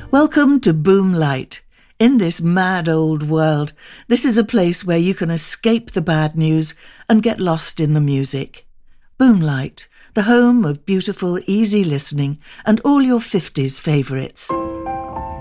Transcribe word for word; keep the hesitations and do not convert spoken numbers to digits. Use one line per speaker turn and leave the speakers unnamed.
Welcome to Boomlight. In this mad old world, this is a place where you can escape the bad news and get lost in the music. Boomlight, the home of beautiful, easy listening and all your fifties favourites.